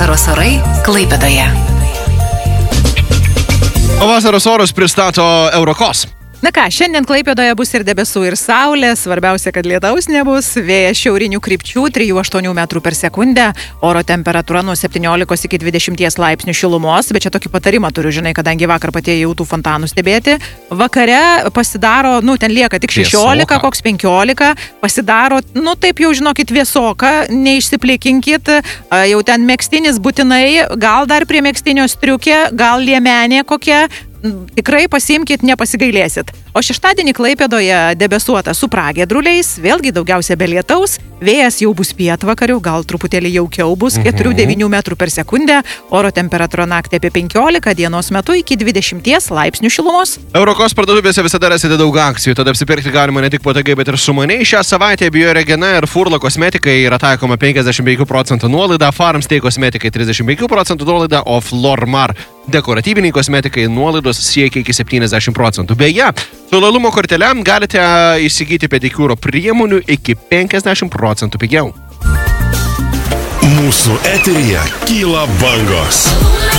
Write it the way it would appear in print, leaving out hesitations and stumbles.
Vasaros orai Klaipėdoje. O vasaros orus pristato Eurokos. Na ką, šiandien Klaipėdoje bus ir debesų, ir saulė, svarbiausia, kad lietaus nebus, vėjas šiaurinių krypčių 3-8 metrų per sekundę, oro temperatūra nuo 17 iki 20 laipsnių šilumos, bet čia tokį patarimą turiu, žinai, kadangi vakar patėjau tų fontanų stebėti, vakare pasidaro, ten lieka tik 16, koks 15, pasidaro, taip jau žinokit, vėsoka, neišsiplikinkit, jau ten megztinis būtinai, gal dar prie megztinio striukė, gal liemenė kokia, tikrai pasiimkit, nepasigailėsit. O šeštadienį Klaipėdoje debesuota su pragiedruliais, vėlgi daugiausia be lietaus, vėjas jau bus pietvakarių, gal truputėlį jaukiau bus, 4-9 metrų per sekundę, oro temperatūra naktį apie 15, dienos metu iki 20 laipsnių šilumos. Eurokos parduotuvėse visada rasite daug akcijų, tada apsipirkti galima ne tik patogiai, bet ir sumaniai. Šią savaitę Bioregena ir Furla kosmetikai yra taikoma 55% nuolaida, Farmstay kosmetikai 35% nuolaida, o Flormar dekoratyviniai kosmetikai nuolaidos siekia iki 70%. Beje, su lojalumo kortele galite įsigyti pedikiūro priemonių iki 50% pigiau. Mūsų eteryje kyla bangos.